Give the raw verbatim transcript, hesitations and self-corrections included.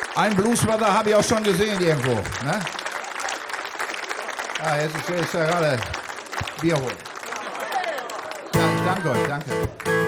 Ein Bluesbrother habe ich auch schon gesehen irgendwo. Ne? Ah, jetzt ist, jetzt ist ja gerade Bier holen. Ja, ich danke euch, danke.